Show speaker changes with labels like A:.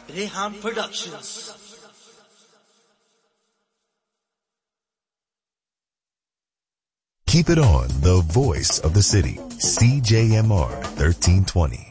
A: Rehan Productions.
B: Keep it on, the voice of the city, CJMR 1320.